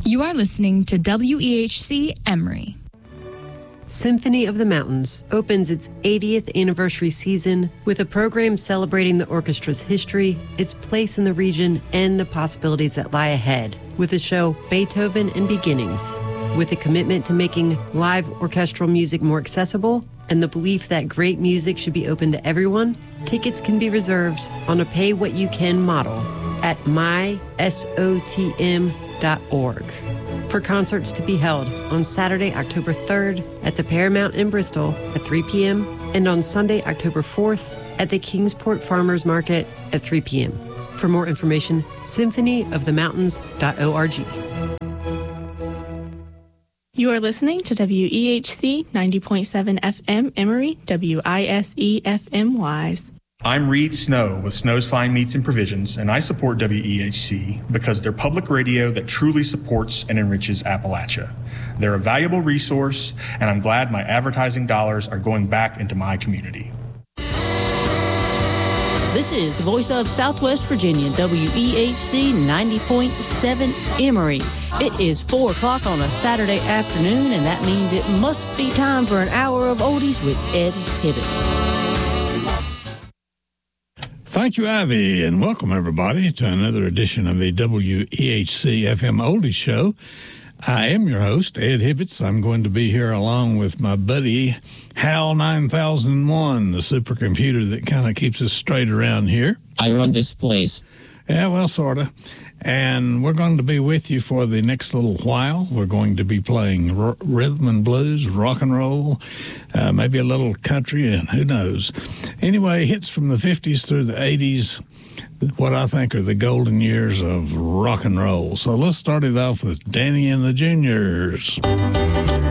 You are listening to WEHC Emory. Symphony of the Mountains opens its 80th anniversary season with a program celebrating the orchestra's history, its place in the region, and the possibilities that lie ahead with the show Beethoven and Beginnings. With a commitment to making live orchestral music more accessible and the belief that great music should be open to everyone, tickets can be reserved on a pay-what-you-can model at mysotm.org. For concerts to be held on Saturday, October 3rd at the Paramount in Bristol at 3 p.m. and on Sunday, October 4th at the Kingsport Farmers Market at 3 p.m. For more information, symphonyofthemountains.org. You are listening to WEHC 90.7 FM Emory, WISE FM Wise. I'm Reed Snow with Snow's Fine Meats and Provisions, and I support WEHC because they're public radio that truly supports and enriches Appalachia. They're a valuable resource, and I'm glad my advertising dollars are going back into my community. This is the voice of Southwest Virginia, WEHC 90.7 Emory. It is 4 o'clock on a Saturday afternoon, and that means it must be time for an hour of oldies with Ed Hibbett. Thank you, Ivy, and welcome, everybody, to another edition of the WEHC FM Oldies Show. I am your host, Ed Hibbets. I'm going to be here along with my buddy, HAL 9001, the supercomputer that kind of keeps us straight around here. I run this place. Yeah, well, sort of. And we're going to be with you for the next little while. We're going to be playing rhythm and blues, rock and roll, maybe a little country, and who knows. Anyway, hits from the 50s through the 80s, what I think are the golden years of rock and roll. So let's start it off with Danny and the Juniors.